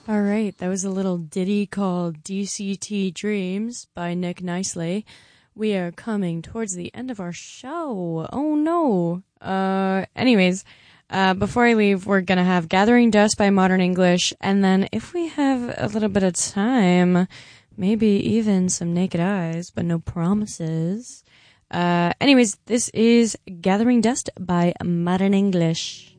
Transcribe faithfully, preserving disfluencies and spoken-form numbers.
All right, that was a little ditty called D C T Dreams by Nick Nicely. We are coming towards the end of our show. Oh no. Uh, anyways, uh, before I leave, we're gonna have Gathering Dust by Modern English, and then if we have a little bit of time, maybe even some Naked Eyes, but no promises. Uh, anyways, this is Gathering Dust by Modern English.